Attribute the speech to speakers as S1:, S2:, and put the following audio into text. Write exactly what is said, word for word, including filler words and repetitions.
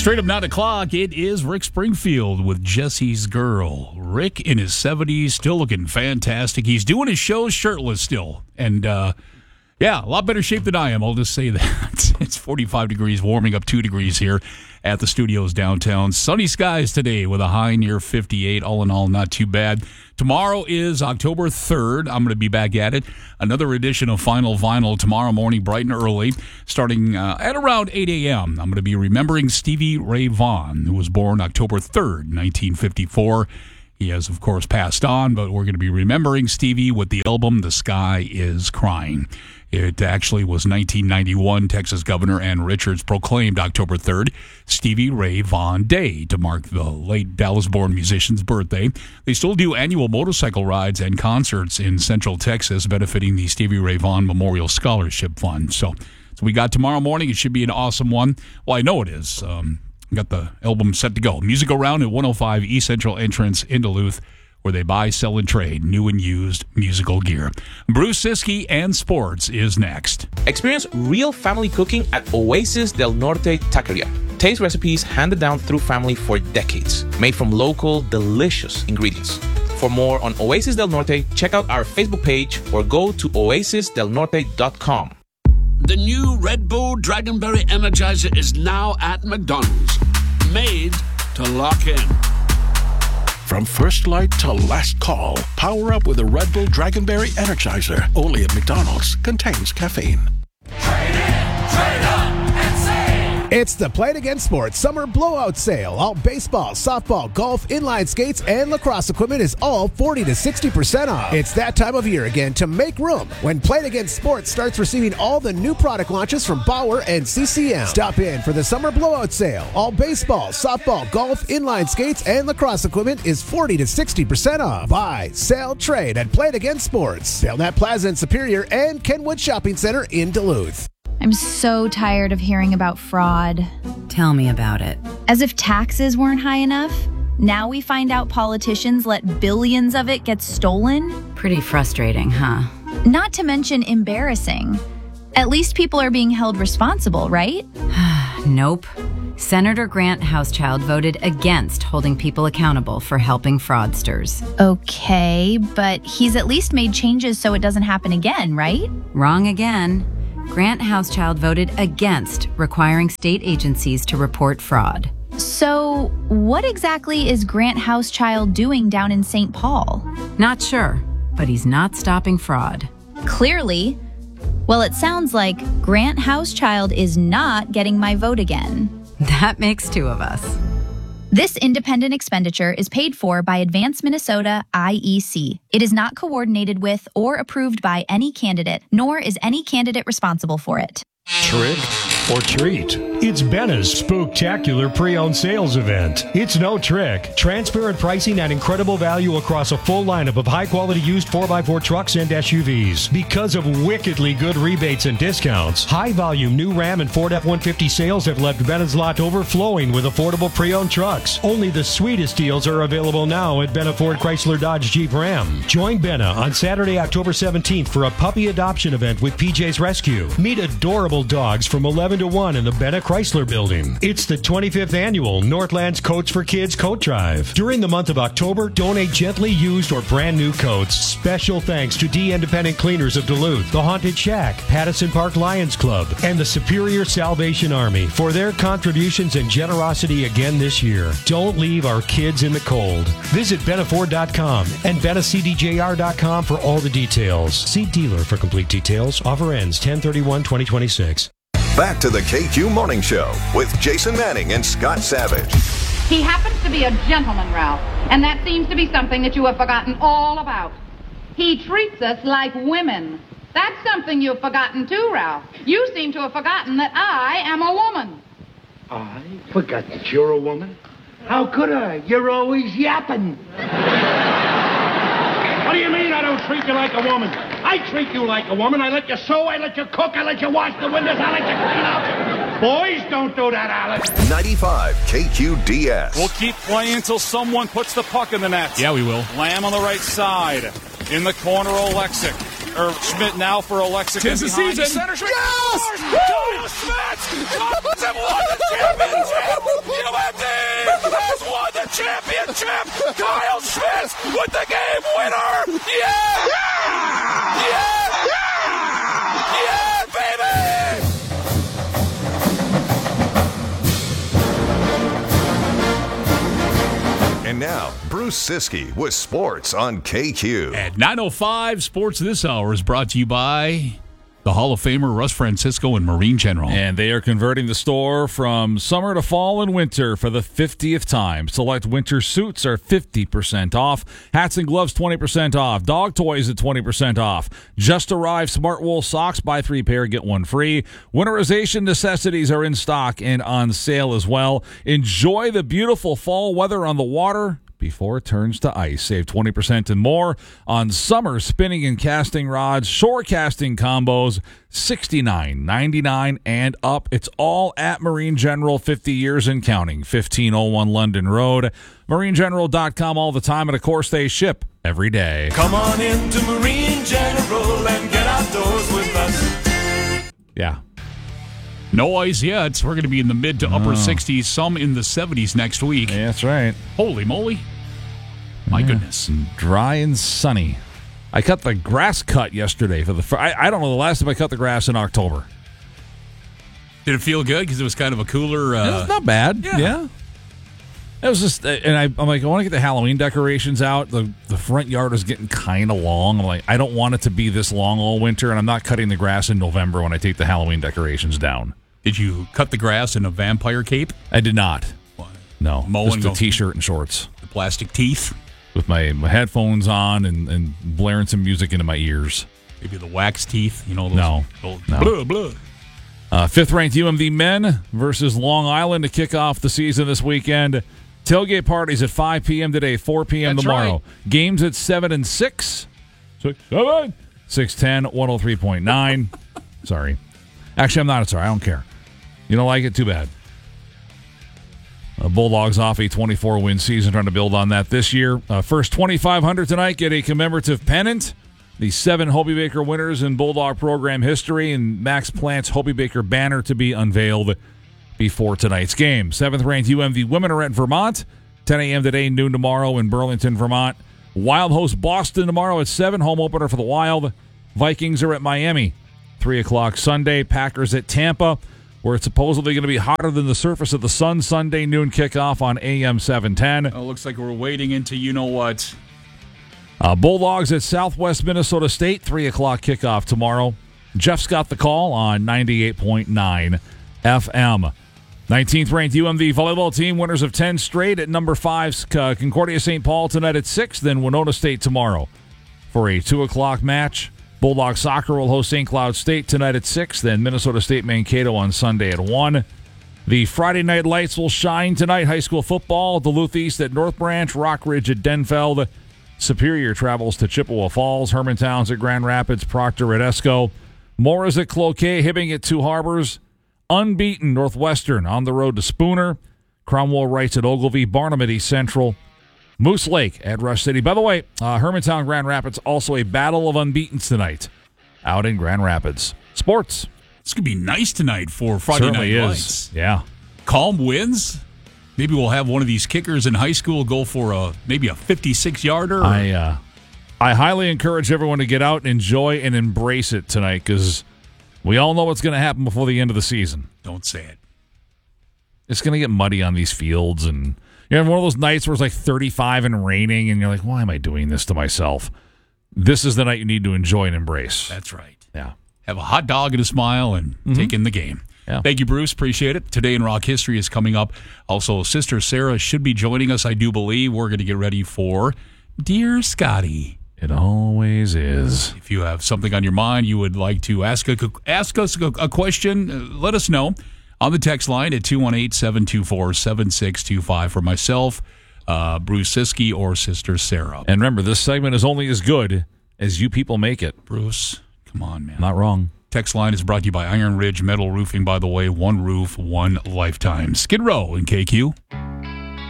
S1: Straight up nine o'clock, it is Rick Springfield with Jesse's Girl. Rick in his seventies, still looking fantastic. He's doing his shows shirtless still. And, uh, yeah, a lot better shape than I am, I'll just say that. It's forty-five degrees, warming up two degrees here at the studios downtown. Sunny skies today with a high near fifty-eight. All in all, not too bad. Tomorrow is October third. I'm going to be back at it. Another edition of Final Vinyl tomorrow morning, bright and early, starting uh, at around eight a.m. I'm going to be remembering Stevie Ray Vaughan, who was born October third, nineteen fifty-four. He has, of course, passed on, but we're going to be remembering Stevie with the album The Sky is Crying. It actually was nineteen ninety-one. Texas Governor Ann Richards proclaimed October third Stevie Ray Vaughan Day to mark the late Dallas-born musician's birthday. They still do annual motorcycle rides and concerts in Central Texas, benefiting the Stevie Ray Vaughan Memorial Scholarship Fund. So, so we got tomorrow morning. It should be an awesome one. Well, I know it is. Um, got the album set to go. Music Around at one oh five East Central Entrance in Duluth, where they buy, sell, and trade new and used musical gear. Bruce Siskey and Sports is next.
S2: Experience real family cooking at Oasis del Norte Taqueria. Taste recipes handed down through family for decades, made from local, delicious ingredients. For more on Oasis del Norte, check out our Facebook page or go to oasis del norte dot com.
S3: The new Red Bull Dragonberry Energizer is now at McDonald's, made to lock in.
S4: From first light to last call, power up with a Red Bull Dragonberry Energizer. Only at McDonald's. Contains caffeine.
S5: Trade in, trade up, and save. It's the Play It Again Sports Summer Blowout Sale. All baseball, softball, golf, inline skates, and lacrosse equipment is all forty to sixty percent off. It's that time of year again to make room when Play It Again Sports starts receiving all the new product launches from Bauer and C C M. Stop in for the Summer Blowout Sale. All baseball, softball, golf, inline skates, and lacrosse equipment is forty to sixty percent off. Buy, sell, trade at Play It Again Sports. Belknap Plaza in Superior and Kenwood Shopping Center in Duluth.
S6: I'm so tired of hearing about fraud.
S7: Tell me about it.
S6: As if taxes weren't high enough, now we find out politicians let billions of it get stolen.
S7: Pretty frustrating, huh?
S6: Not to mention embarrassing. At least people are being held responsible, right?
S7: Nope. Senator Grant Housechild voted against holding people accountable for helping fraudsters.
S6: Okay, but he's at least made changes so it doesn't happen again, right?
S7: Wrong again. Grant Housechild voted against requiring state agencies to report fraud.
S6: So, what exactly is Grant Housechild doing down in Saint Paul?
S7: Not sure, but he's not stopping fraud.
S6: Clearly. Well, it sounds like Grant Housechild is not getting my vote again.
S7: That makes two of us.
S6: This independent expenditure is paid for by Advance Minnesota I E C. It is not coordinated with or approved by any candidate, nor is any candidate responsible for it.
S8: Trick or treat. It's Benna's Spooktacular Pre-Owned Sales Event. It's no trick. Transparent pricing and incredible value across a full lineup of high-quality used four by four trucks and S U Vs. Because of wickedly good rebates and discounts, high-volume new Ram and Ford F one fifty sales have left Benna's lot overflowing with affordable pre-owned trucks. Only the sweetest deals are available now at Benna Ford Chrysler Dodge Jeep Ram. Join Benna on Saturday, October seventeenth for a puppy adoption event with P J's Rescue. Meet adorable dogs from eleven to one in the Benna Chrysler Building. It's the twenty-fifth annual Northlands Coats for Kids Coat Drive. During the month of October, donate gently used or brand new coats. Special thanks to D Independent Cleaners of Duluth, the Haunted Shack, Pattison Park Lions Club, and the Superior Salvation Army for their contributions and generosity again this year. Don't leave our kids in the cold. Visit Benna Ford dot com and Benna C D J R dot com for all the details. See dealer for complete details. Offer ends ten thirty-one twenty twenty-six.
S9: Back to the K Q Morning Show with Jason Manning and Scott Savage.
S10: He happens to be a gentleman, Ralph, and that seems to be something that you have forgotten all about. He treats us like women. That's something you've forgotten too, Ralph. You seem to have forgotten that I am a woman.
S11: I forgot that you're a woman? How could I? You're always yapping. What do you mean I don't treat you like a woman? I treat you like a woman. I let you sew, I let you cook, I let you wash the windows, I let you clean up. Boys don't do that, Alex.
S9: ninety-five K Q D S.
S12: We'll keep playing until someone puts the puck in the net.
S1: Yeah, we will.
S12: Lamb on the right side. In the corner, Oleksic. Or Schmidt now for Oleksic.
S1: Tis the season.
S12: Center,
S1: yes!
S12: Kyle Schmidt! Cubs have won the championship!
S3: championship. Kyle Schmitz with the game winner. Yeah! Yeah! Yeah! Yeah, yeah baby!
S9: And now, Bruce Siskey with sports on K Q.
S1: At nine oh five, Sports This Hour is brought to you by the Hall of Famer Russ Francisco and Marine General.
S12: And they are converting the store from summer to fall and winter for the fiftieth time. Select winter suits are fifty percent off. Hats and gloves twenty percent off. Dog toys at twenty percent off. Just arrived Smart Wool socks. Buy three pair, get one free. Winterization necessities are in stock and on sale as well. Enjoy the beautiful fall weather on the water before it turns to ice. Save twenty percent and more on summer spinning and casting rods, shore casting combos, sixty-nine ninety-nine and up. It's all at Marine General, fifty years and counting. fifteen oh one London Road. marine general dot com all the time, and of course they ship every day.
S3: Come on into Marine General and get outdoors with us.
S12: Yeah.
S1: No ice yet. We're going to be in the mid to upper
S12: Oh.
S1: sixties, some in the seventies next week.
S12: Yeah, that's right.
S1: Holy moly. My
S12: Yeah.
S1: goodness.
S12: Dry and sunny. I cut the grass cut yesterday for the. Fir- I, I don't know the last time I cut the grass in October.
S1: Did it feel good? Because it was kind of a cooler. Uh,
S12: It was not bad.
S1: yeah.
S12: Yeah. It was just, and I, I'm like, I want to get the Halloween decorations out. The the front yard is getting kind of long. I'm like, I don't want it to be this long all winter, and I'm not cutting the grass in November when I take the Halloween decorations down.
S1: Did you cut the grass in a vampire cape?
S12: I did not. No,
S1: Mowing
S12: just a
S1: go-
S12: t-shirt and shorts
S1: The plastic teeth?
S12: with my, my headphones on and, and blaring some music into my ears.
S1: Maybe the wax teeth? You know, those,
S12: No.
S1: those
S12: No.
S1: blah, blah.
S12: Uh, fifth-ranked U M D men versus Long Island to kick off the season this weekend. Tailgate parties at five p.m. today, four p.m.
S1: That's
S12: tomorrow.
S1: right.
S12: Games at seven and six. Six, seven. six ten, one oh three point nine. Sorry. Actually, I'm not sorry. I don't care. You don't like it? Too bad. Uh, Bulldogs off a twenty-four win season, trying to build on that this year. Uh, first twenty-five hundred tonight get a commemorative pennant. The seven Hobie Baker winners in Bulldog program history, and Max Plant's Hobie Baker banner to be unveiled before tonight's game. Seventh-ranked U M V women are at Vermont. ten a.m. today, noon tomorrow in Burlington, Vermont. Wild host Boston tomorrow at seven. Home opener for the Wild. Vikings are at Miami. three o'clock Sunday. Packers at Tampa, where it's supposedly going to be hotter than the surface of the sun. Sunday noon kickoff on A M seven ten.
S1: Oh, looks like we're wading into you-know-what.
S12: Uh, Bulldogs at Southwest Minnesota State. three o'clock kickoff tomorrow. Jeff's got the call on ninety-eight point nine F M. nineteenth-ranked U M V volleyball team, winners of ten straight at number five, uh, Concordia Saint Paul tonight at six, then Winona State tomorrow for a two o'clock match. Bulldog Soccer will host Saint Cloud State tonight at six, then Minnesota State Mankato on Sunday at one. The Friday night lights will shine tonight. High school football, Duluth East at North Branch, Rockridge at Denfeld. Superior travels to Chippewa Falls, Hermantown's at Grand Rapids, Proctor at Esco. Morris at Cloquet, Hibbing at Two Harbors. Unbeaten Northwestern on the road to Spooner. Cromwell Wrights at Ogilvie, Barnum at East Central. Moose Lake at Rush City. By the way, uh, Hermantown, Grand Rapids, also a battle of unbeatens tonight out in Grand Rapids. Sports.
S1: It's going to be nice tonight for Friday
S12: Certainly
S1: Night
S12: is.
S1: Lights.
S12: Yeah.
S1: Calm winds. Maybe we'll have one of these kickers in high school go for a maybe a fifty-six yarder.
S12: I uh, I highly encourage everyone to get out and enjoy and embrace it tonight, because we all know what's going to happen before the end of the season.
S1: Don't say it.
S12: It's going to get muddy on these fields, and you have one of those nights where it's like thirty-five and raining, and you're like, why am I doing this to myself? This is the night you need to enjoy and embrace.
S1: That's right.
S12: Yeah.
S1: Have a hot dog and a smile and
S12: Mm-hmm.
S1: take in the game.
S12: Yeah.
S1: Thank you, Bruce. Appreciate it. Today in Rock History is coming up. Also, Sister Sarah should be joining us, I do believe. We're going to get ready for Dear Scotty.
S12: It always is.
S1: If you have something on your mind you would like to ask a, ask us a, a question, uh, let us know on the text line at two one eight, seven two four, seven six two five for myself, uh, Bruce Siskey, or Sister Sarah.
S12: And remember, this segment is only as good as you people make it.
S1: Bruce, come on, man.
S12: Not wrong.
S1: Text line is brought to you by Iron Ridge Metal Roofing, by the way. One roof, one lifetime. Skid Row in K Q.